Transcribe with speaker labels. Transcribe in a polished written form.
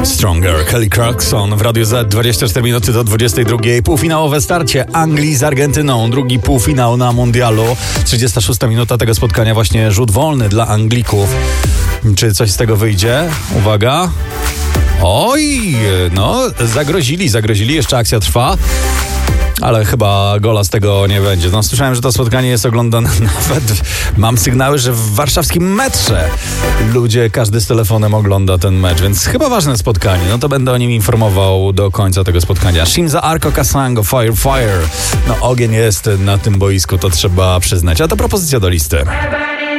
Speaker 1: Stronger, Kelly Clarkson w Radiu Z, 24 minuty do 22. Półfinałowe starcie Anglii z Argentyną, drugi półfinał na mundialu. 36 minuta tego spotkania, właśnie rzut wolny dla Anglików. Czy coś z tego wyjdzie? Uwaga. Oj, no zagrozili, jeszcze akcja trwa. Ale chyba gola z tego nie będzie. No, słyszałem, że to spotkanie jest oglądane nawet. Mam sygnały, że w warszawskim metrze każdy z telefonem ogląda ten mecz, więc chyba ważne spotkanie. No to będę o nim informował do końca tego spotkania. Shimza Arco Kasango, Fire. No ogień jest na tym boisku, to trzeba przyznać. A to propozycja do listy.